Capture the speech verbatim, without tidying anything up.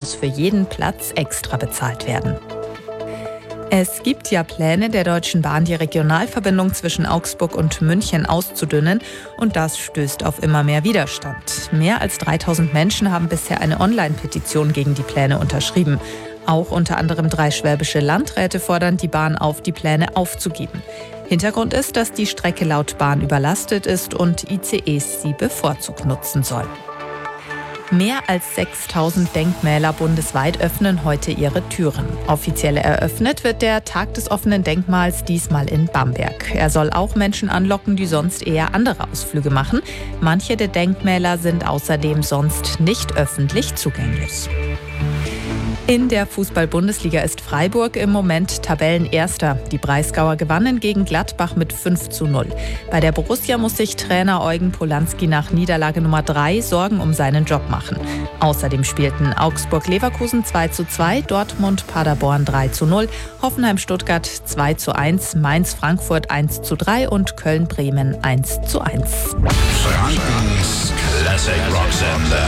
muss für jeden Platz extra bezahlt werden. Es gibt ja Pläne der Deutschen Bahn, die Regionalverbindung zwischen Augsburg und München auszudünnen, und das stößt auf immer mehr Widerstand. Mehr als dreitausend Menschen haben bisher eine Online-Petition gegen die Pläne unterschrieben. Auch unter anderem drei schwäbische Landräte fordern die Bahn auf, die Pläne aufzugeben. Hintergrund ist, dass die Strecke laut Bahn überlastet ist und I C Es sie bevorzugt nutzen sollen. Mehr als sechstausend Denkmäler bundesweit öffnen heute ihre Türen. Offiziell eröffnet wird der Tag des offenen Denkmals diesmal in Bamberg. Er soll auch Menschen anlocken, die sonst eher andere Ausflüge machen. Manche der Denkmäler sind außerdem sonst nicht öffentlich zugänglich. In der Fußball-Bundesliga ist Freiburg im Moment Tabellenerster. Die Breisgauer gewannen gegen Gladbach mit fünf zu null. Bei der Borussia muss sich Trainer Eugen Polanski nach Niederlage Nummer drei Sorgen um seinen Job machen. Außerdem spielten Augsburg-Leverkusen zwei zu zwei, Dortmund-Paderborn drei zu null, Hoffenheim-Stuttgart zwei zu eins, Mainz-Frankfurt eins zu drei und Köln-Bremen eins zu eins. Frankens Classic Rock Sender.